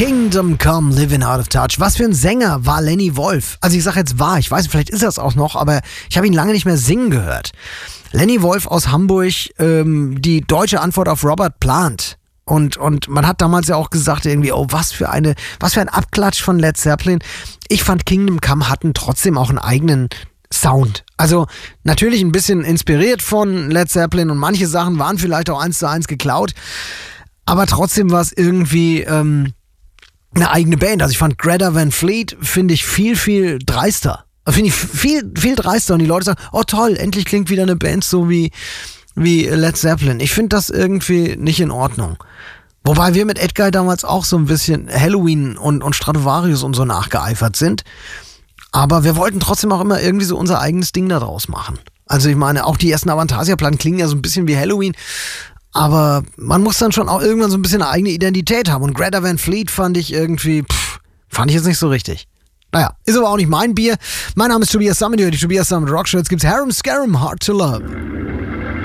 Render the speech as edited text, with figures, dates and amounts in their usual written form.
Kingdom Come, Living Out of Touch. Was für ein Sänger war Lenny Wolf? Also ich sage jetzt war, ich weiß, vielleicht ist er es auch noch, aber ich habe ihn lange nicht mehr singen gehört. Lenny Wolf aus Hamburg, die deutsche Antwort auf Robert Plant. Und man hat damals ja auch gesagt irgendwie, oh, was für ein Abklatsch von Led Zeppelin. Ich fand Kingdom Come hatten trotzdem auch einen eigenen Sound. Also natürlich ein bisschen inspiriert von Led Zeppelin und manche Sachen waren vielleicht auch 1:1 geklaut, aber trotzdem war es irgendwie eine eigene Band. Also ich fand Greta Van Fleet, finde ich viel, viel dreister. Finde ich viel, viel dreister und die Leute sagen, oh toll, endlich klingt wieder eine Band so wie Led Zeppelin. Ich finde das irgendwie nicht in Ordnung. Wobei wir mit Edguy damals auch so ein bisschen Halloween und Stratovarius und so nachgeeifert sind. Aber wir wollten trotzdem auch immer irgendwie so unser eigenes Ding da draus machen. Also ich meine, auch die ersten Avantasia-Platten klingen ja so ein bisschen wie Halloween. Aber man muss dann schon auch irgendwann so ein bisschen eine eigene Identität haben. Und Greta Van Fleet fand ich irgendwie, fand ich jetzt nicht so richtig. Naja, ist aber auch nicht mein Bier. Mein Name ist Tobias Sammet, die Tobias Sammet Rockshow. Jetzt gibt's Harum Scarum, Hard to Love.